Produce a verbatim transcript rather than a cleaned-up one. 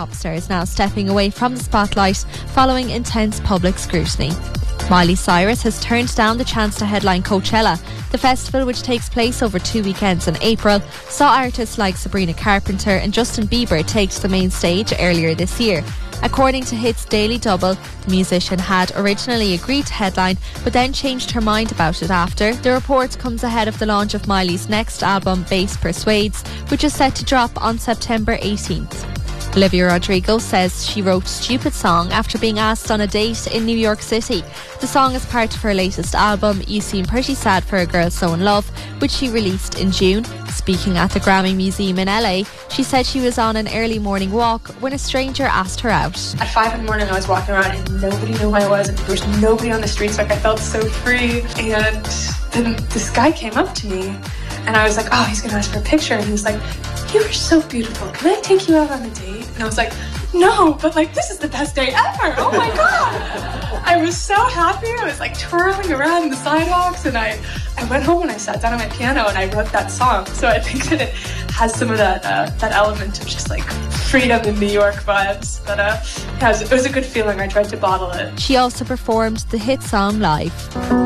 pop star is now stepping away from the spotlight following intense public scrutiny. Miley Cyrus has turned down the chance to headline Coachella. The festival, which takes place over two weekends in April, saw artists like Sabrina Carpenter and Justin Bieber take to the main stage earlier this year. According to Hits Daily Double, the musician had originally agreed to headline, but then changed her mind about it after. The report comes ahead of the launch of Miley's next album, Bass Persuades, which is set to drop on September eighteenth. Olivia Rodrigo says she wrote Stupid Song after being asked on a date in New York City. The song is part of her latest album, You Seem Pretty Sad for a Girl So in Love, which she released in June. Speaking at the Grammy Museum in L A, she said she was on an early morning walk when a stranger asked her out. At five in the morning I was walking around and nobody knew who I was, and there was nobody on the streets, like I felt so free. And then this guy came up to me and I was like, oh, he's gonna ask for a picture, and he was like, you are so beautiful, can I take you out on a date? And I was like, no, but like this is the best day ever, oh my god. I was so happy. I was like twirling around the sidewalks, and I, I went home and I sat down on my piano and I wrote that song. So I think that it has some of that uh, that element of just like freedom in New York vibes. But uh, yeah, it was, it was a good feeling. I tried to bottle it. She also performed the hit song live.